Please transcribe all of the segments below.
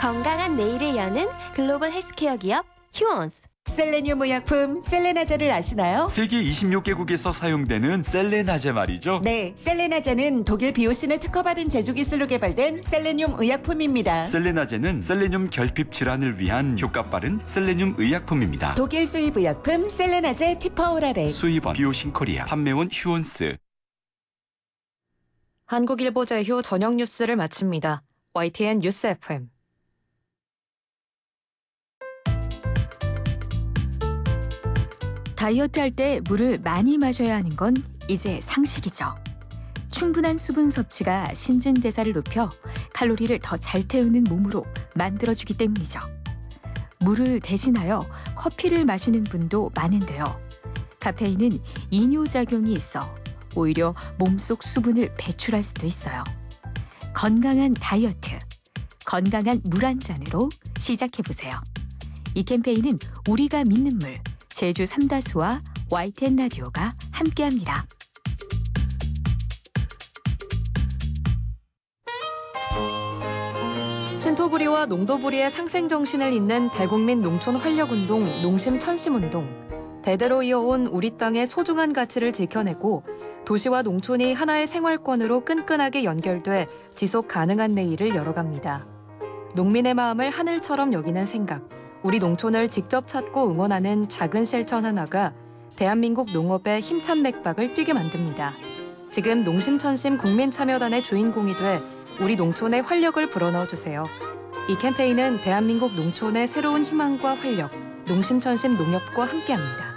건강한 내일을 여는 글로벌 헬스케어 기업 휴원스. 셀레늄 의약품 셀레나제를 아시나요? 세계 26개국에서 사용되는 셀레나제 말이죠. 네, 셀레나제는 독일 비오신에 특허받은 제조 기술로 개발된 셀레늄 의약품입니다. 셀레나제는 셀레늄 결핍 질환을 위한 효과 빠른 셀레늄 의약품입니다. 독일 수입 의약품 셀레나제 티퍼오라레. 수입원 비오신코리아, 판매원 휴원스. 한국일보 제휴 저녁 뉴스를 마칩니다. YTN 뉴스 FM. 다이어트 할 때 물을 많이 마셔야 하는 건 이제 상식이죠. 충분한 수분 섭취가 신진대사를 높여 칼로리를 더 잘 태우는 몸으로 만들어주기 때문이죠. 물을 대신하여 커피를 마시는 분도 많은데요. 카페인은 이뇨작용이 있어 오히려 몸속 수분을 배출할 수도 있어요. 건강한 다이어트, 건강한 물 한 잔으로 시작해보세요. 이 캠페인은 우리가 믿는 물, 제주 삼다수와 YTN 라디오가 함께합니다. 신토부리와 농도부리의 상생정신을 잇는 대국민 농촌 활력운동 농심천심운동. 대대로 이어온 우리 땅의 소중한 가치를 지켜내고 도시와 농촌이 하나의 생활권으로 끈끈하게 연결돼 지속 가능한 내일을 열어갑니다. 농민의 마음을 하늘처럼 여기는 생각, 우리 농촌을 직접 찾고 응원하는 작은 실천 하나가 대한민국 농업의 힘찬 맥박을 뛰게 만듭니다. 지금 농심천심 국민참여단의 주인공이 돼 우리 농촌의 활력을 불어넣어주세요. 이 캠페인은 대한민국 농촌의 새로운 희망과 활력, 농심천심 농협과 함께합니다.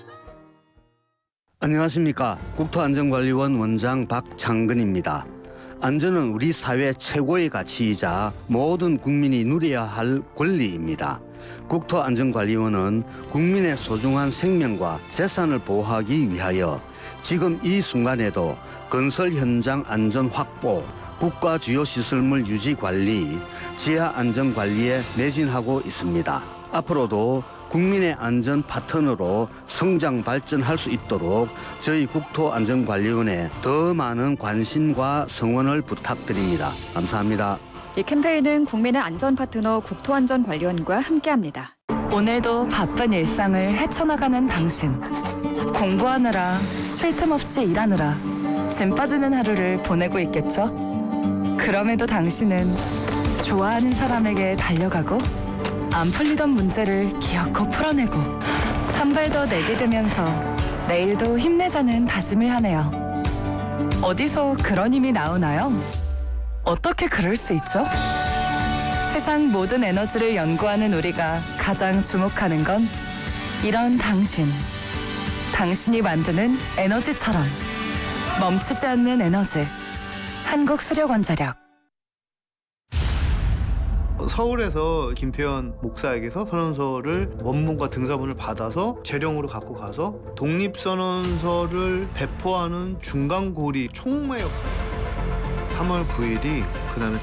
안녕하십니까. 국토안전관리원 원장 박창근입니다. 안전은 우리 사회 최고의 가치이자 모든 국민이 누려야 할 권리입니다. 국토안전관리원은 국민의 소중한 생명과 재산을 보호하기 위하여 지금 이 순간에도 건설 현장 안전 확보, 국가 주요 시설물 유지 관리, 지하 안전 관리에 매진하고 있습니다. 앞으로도 국민의 안전 파트너로 성장 발전할 수 있도록 저희 국토안전관리원에 더 많은 관심과 성원을 부탁드립니다. 감사합니다. 이 캠페인은 국민의 안전 파트너 국토안전관리원과 함께합니다. 오늘도 바쁜 일상을 헤쳐나가는 당신. 공부하느라, 쉴 틈 없이 일하느라 짐 빠지는 하루를 보내고 있겠죠? 그럼에도 당신은 좋아하는 사람에게 달려가고 안 풀리던 문제를 기어코 풀어내고 한 발 더 내디디면서 내일도 힘내자는 다짐을 하네요. 어디서 그런 힘이 나오나요? 어떻게 그럴 수 있죠? 세상 모든 에너지를 연구하는 우리가 가장 주목하는 건 이런 당신. 당신이 만드는 에너지처럼 멈추지 않는 에너지. 한국수력원자력. 서울에서 김태현 목사에게서 선언서를 원문과 등사본을 받아서 재령으로 갖고 가서 독립선언서를 배포하는 중간고리 총무역 3월 9일이 그다음에